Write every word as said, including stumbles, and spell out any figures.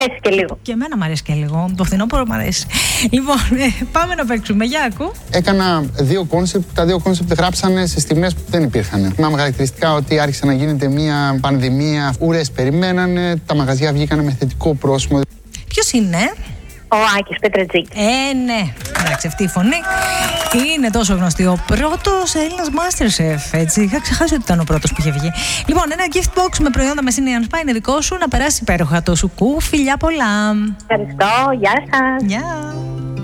Έτσι και λίγο. Και εμένα μου αρέσει και λίγο. Το φθινόπωρο μου αρέσει. Λοιπόν, ε, πάμε να παίξουμε. Για ακού. Έκανα δύο κόνσεπτ. Τα δύο κόνσεπτ γράψανε σε στιγμές που δεν υπήρχαν. Θυμάμαι χαρακτηριστικά ότι άρχισε να γίνεται μια πανδημία. Ουρές περιμένανε. Τα μαγαζιά βγήκανε με θετικό πρόσημο. Ποιος είναι? Ο Άκης Πετρετζίκης. Ε, ναι. Εντάξει, αυτή η φωνή είναι τόσο γνωστή. Ο πρώτος Έλληνας MasterChef. Έτσι. Είχα ξεχάσει ότι ήταν ο πρώτος που είχε βγει. Λοιπόν, ένα gift box με προϊόντα Messina Spa είναι δικό σου. Να περάσει υπέροχα το σουκού. Φιλιά πολλά. Ευχαριστώ. Γεια σας. Γεια.